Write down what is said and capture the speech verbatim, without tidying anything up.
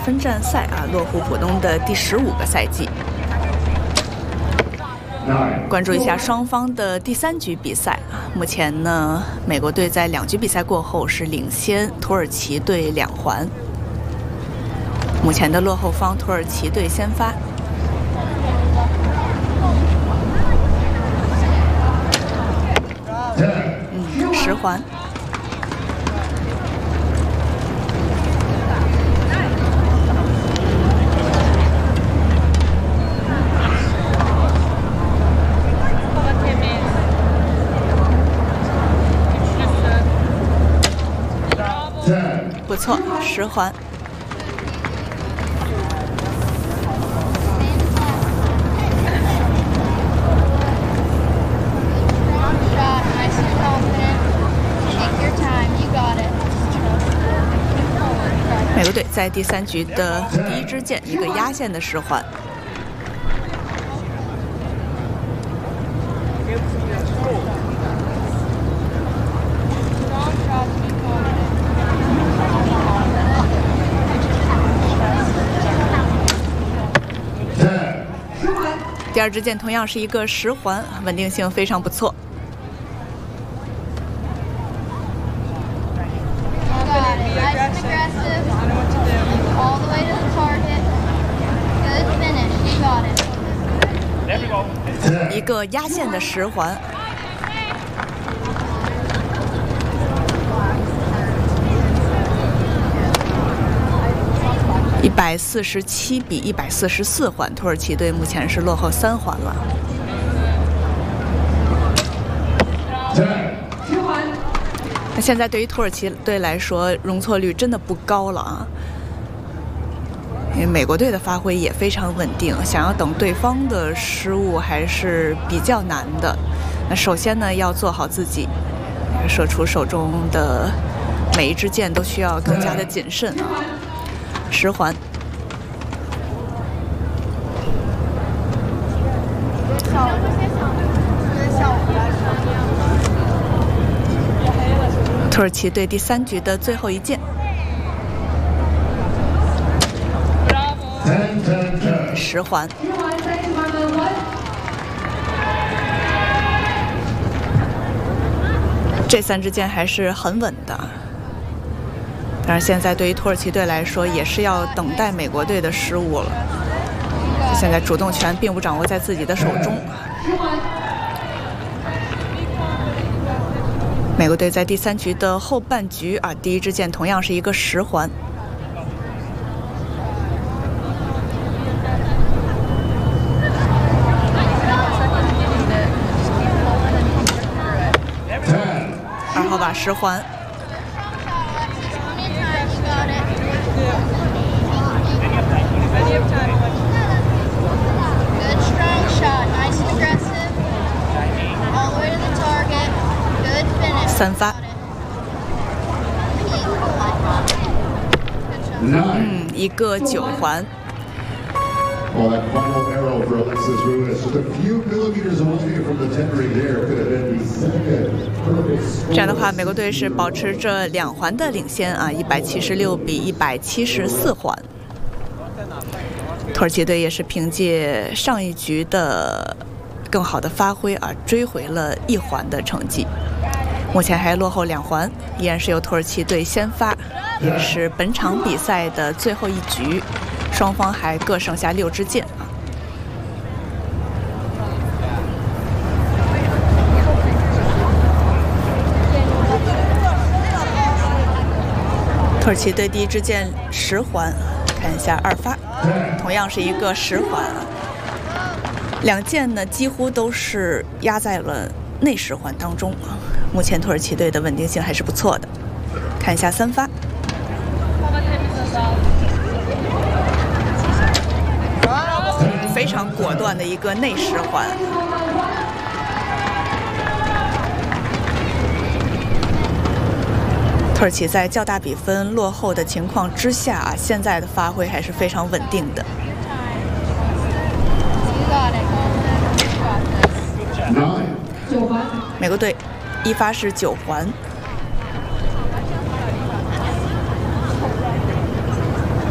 分站赛啊，落户浦东的第十五个赛季。关注一下双方的第三局比赛啊，目前呢，美国队在两局比赛过后是领先土耳其队两环。目前的落后方土耳其队先发。嗯，十环。不错，十环。美国队在第三局的第一支箭，一个压线的十环。第二支箭同样是一个十环，稳定性非常不错。一个压线的十环。一百四十七比一百四十四环，土耳其队目前是落后三环了。那现在对于土耳其队来说，容错率真的不高了啊。因为美国队的发挥也非常稳定，想要等对方的失误还是比较难的。那首先呢，要做好自己，射出手中的每一支箭都需要更加的谨慎啊。十环。土耳其队第三局的最后一箭。十环。这三支箭还是很稳的。但是现在对于土耳其队来说，也是要等待美国队的失误了。现在主动权并不掌握在自己的手中。美国队在第三局的后半局啊，第一支箭同样是一个十环。二号把十环。三发。嗯，一个九环。这样的话，美国队是保持着两环的领先啊，一百七十六比一百七十四环。土耳其队也是凭借上一局的更好的发挥啊，追回了一环的成绩。目前还落后两环，依然是由土耳其队先发，也是本场比赛的最后一局，双方还各剩下六支箭啊。土耳其队第一支箭十环，看一下二发，同样是一个十环，两箭呢几乎都是压在了内十环当中啊。目前土耳其队的稳定性还是不错的。看一下三发，非常果断的一个内十环。土耳其在较大比分落后的情况之下啊，现在的发挥还是非常稳定的。美国队一发是九环，